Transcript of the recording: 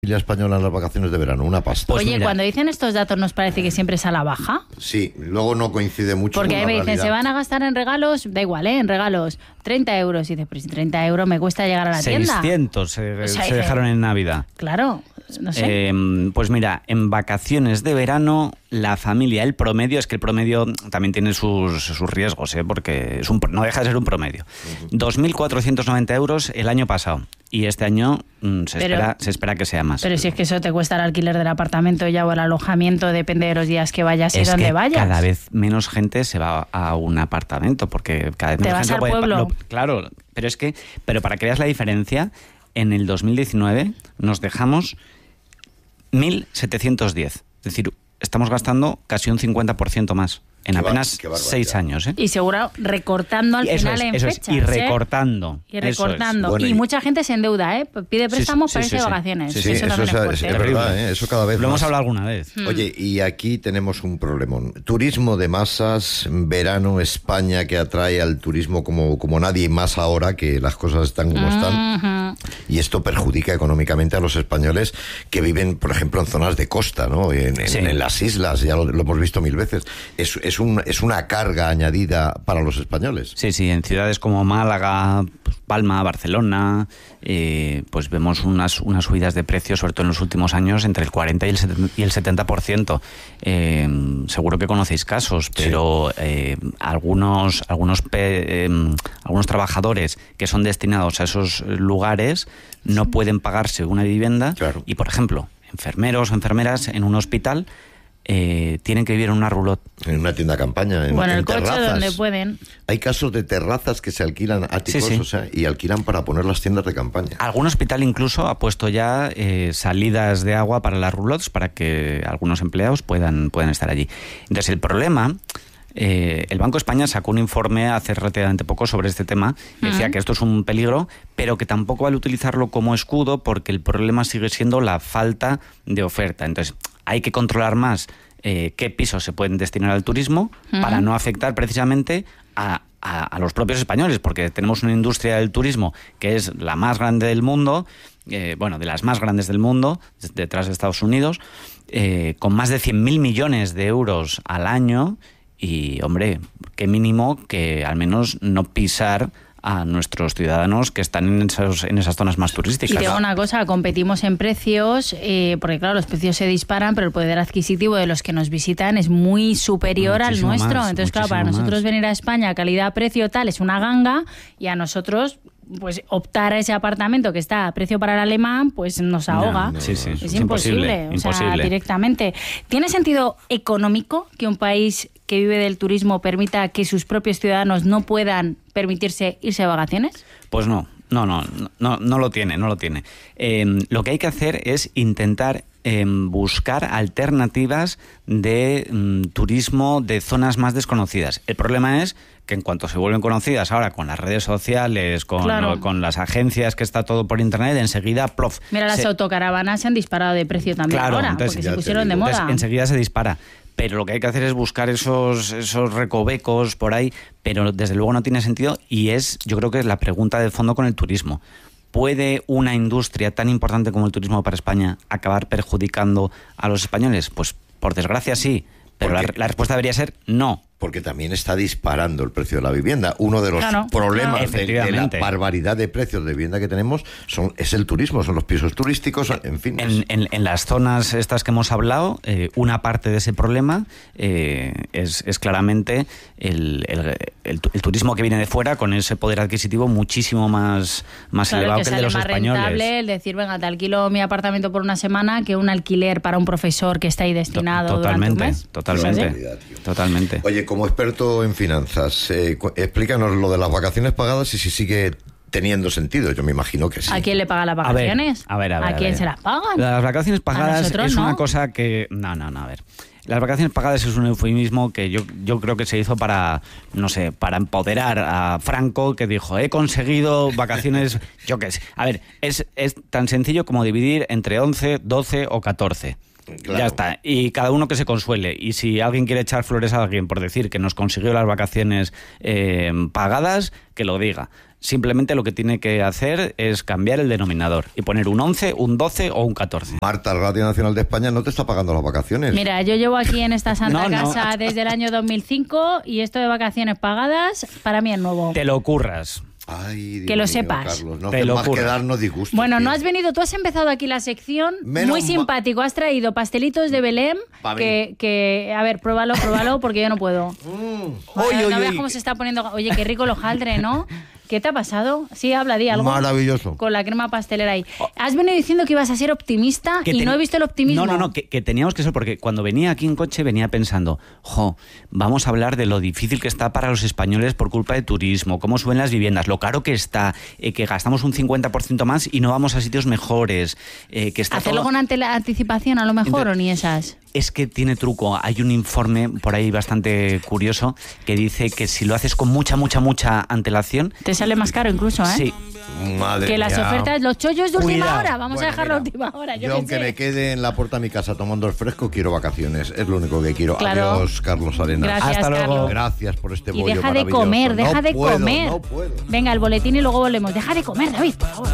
familia española en las vacaciones de verano, una pasta. Pues Oye, mira, cuando dicen estos datos, ¿nos parece que siempre es a la baja? Sí, luego no coincide mucho Porque con ahí la me dicen, realidad. se van a gastar en regalos, da igual, en regalos, 30 euros. Y dices, pero si 30 euros me cuesta llegar a la tienda. 600 O sea, se dejaron en Navidad. Claro, no sé. Pues mira, en vacaciones de verano, la familia, el promedio, es que el promedio también tiene sus riesgos, porque no deja de ser un promedio. 2.490 euros el año pasado. Y este año se espera que sea más. Pero si es que eso te cuesta el alquiler del apartamento ya o el alojamiento, depende de los días que vayas y es dónde que vayas. cada vez menos gente se va a un apartamento, porque cada vez Te menos vas gente al pueblo. Claro, pero para que veas la diferencia, en el 2019 nos dejamos 1.710. Es decir, estamos gastando casi un 50% más en apenas qué barbaridad. 6 años. Y seguro recortando al final en fechas. Y recortando. Y recortando. Bueno, y mucha gente se endeuda, pide préstamos para irse de vacaciones. Sí, eso también es fuerte. es verdad, eso cada vez Lo hemos más. hablado alguna vez. Oye, y aquí tenemos un problemón. Turismo de masas, verano, España, que atrae al turismo como nadie, más ahora que las cosas están como están. Y esto perjudica económicamente a los españoles que viven, por ejemplo, en zonas de costa, ¿no? En las islas, ya lo hemos visto mil veces. Es una carga añadida para los españoles. Sí, en ciudades como Málaga, Palma, Barcelona, pues vemos unas subidas de precios, sobre todo en los últimos años, entre el 40 y el 70%. Seguro que conocéis casos, pero algunos trabajadores que son destinados a esos lugares no pueden pagarse una vivienda. Claro. Y, por ejemplo, enfermeros o enfermeras en un hospital tienen que vivir en una roulotte. En una tienda de campaña, en el coche terrazas. donde pueden. Hay casos de terrazas que se alquilan áticos, Sí. o sea, y alquilan para poner las tiendas de campaña. Algún hospital incluso ha puesto ya salidas de agua para las roulottes para que algunos empleados puedan estar allí. Entonces, el problema... el Banco de España sacó un informe hace relativamente poco sobre este tema y decía que esto es un peligro, pero que tampoco vale utilizarlo como escudo porque el problema sigue siendo la falta de oferta. Entonces, hay que controlar más qué pisos se pueden destinar al turismo para no afectar precisamente a los propios españoles, porque tenemos una industria del turismo que es la más grande del mundo, de las más grandes del mundo, detrás de Estados Unidos, con más de 100.000 millones de euros al año. Y, hombre, qué mínimo que al menos no pisar a nuestros ciudadanos que están en esas zonas más turísticas. Y te digo una cosa, competimos en precios, porque claro, los precios se disparan, pero el poder adquisitivo de los que nos visitan es muy superior Muchísimo al nuestro. más, Entonces, claro, para muchísimo nosotros más. venir a España, calidad-precio tal, es una ganga, y a nosotros... pues optar a ese apartamento que está a precio para el alemán, pues nos ahoga. Sí. Es imposible, o sea, directamente. ¿Tiene sentido económico que un país que vive del turismo permita que sus propios ciudadanos no puedan permitirse irse de vacaciones? Pues no lo tiene. Lo que hay que hacer es intentar buscar alternativas de turismo de zonas más desconocidas. El problema es que en cuanto se vuelven conocidas ahora con las redes sociales, con las agencias, que está todo por internet, enseguida plof. Mira, las autocaravanas se han disparado de precio también ahora, entonces, porque se pusieron de moda. Entonces, enseguida se dispara. Pero lo que hay que hacer es buscar esos recovecos por ahí, pero desde luego no tiene sentido y yo creo que es la pregunta de fondo con el turismo. ¿Puede una industria tan importante como el turismo para España acabar perjudicando a los españoles? Pues por desgracia sí, pero la respuesta debería ser no. Porque también está disparando el precio de la vivienda. Uno de los problemas de la barbaridad de precios de vivienda que tenemos es el turismo, son los pisos turísticos, en fin. En las zonas estas que hemos hablado, una parte de ese problema es claramente el turismo que viene de fuera, con ese poder adquisitivo muchísimo más elevado que el de los españoles. Sale más rentable el decir, venga, te alquilo mi apartamento por una semana que un alquiler para un profesor que está ahí destinado durante un mes. Totalmente. Oye, como experto en finanzas, explícanos lo de las vacaciones pagadas y si sigue teniendo sentido. Yo me imagino que sí. ¿A quién le paga las vacaciones? A ver. ¿A quién se las pagan? Las vacaciones pagadas es ¿no? una cosa que... No, a ver. Las vacaciones pagadas es un eufemismo que yo creo que se hizo para, no sé, para empoderar a Franco, que dijo, he conseguido vacaciones, yo qué sé. A ver, es tan sencillo como dividir entre 11, 12 o 14. Claro. Ya está, y cada uno que se consuele. Y si alguien quiere echar flores a alguien por decir que nos consiguió las vacaciones pagadas, que lo diga. Simplemente lo que tiene que hacer es cambiar el denominador y poner un 11, un 12 o un 14. Marta, el Radio Nacional de España no te está pagando las vacaciones. Mira, yo llevo aquí en esta santa casa desde el año 2005 y esto de vacaciones pagadas para mí es nuevo. Te lo curras. Ay, Dios que lo mío, sepas. Carlos, no hace más que darnos disgustos. Bueno, tío. no has venido, tú has empezado aquí la sección muy simpático, has traído pastelitos de Belém que a ver, pruébalo porque yo no puedo. No veas cómo se está poniendo. Oye, qué rico el hojaldre, ¿no? ¿Qué te ha pasado? Sí, habla, di algo. Maravilloso. Con la crema pastelera ahí. Has venido diciendo que ibas a ser optimista y no he visto el optimismo. No, que teníamos que ser, porque cuando venía aquí en coche venía pensando, vamos a hablar de lo difícil que está para los españoles por culpa de turismo, cómo suben las viviendas, lo caro que está, que gastamos un 50% más y no vamos a sitios mejores. Que está ¿hacerlo con anticipación a lo mejor o ni esas? Es que tiene truco. Hay un informe por ahí bastante curioso que dice que si lo haces con mucha antelación... Te sale más caro incluso, ¿eh? Sí. Madre que las mía. Ofertas, los chollos de última hora. Vamos a dejarlo de última hora. Yo aunque me quede en la puerta de mi casa tomando el fresco, quiero vacaciones. Es lo único que quiero. Claro. Adiós, Carlos Arenas. Gracias, hasta luego. Carlos. Gracias por este Y bollo deja de maravilloso. comer, deja de comer. No puedo. Venga, el boletín y luego volvemos. Deja de comer, David, por favor.